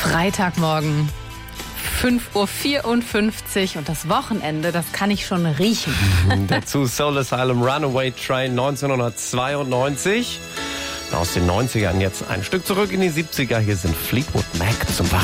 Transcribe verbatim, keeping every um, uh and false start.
Freitagmorgen, fünf Uhr vierundfünfzig und das Wochenende, das kann ich schon riechen. Dazu Soul Asylum Runaway Train neunzehnhundertzweiundneunzig. Aus den neunzigern jetzt ein Stück zurück in die siebziger. Hier sind Fleetwood Mac zum Wach.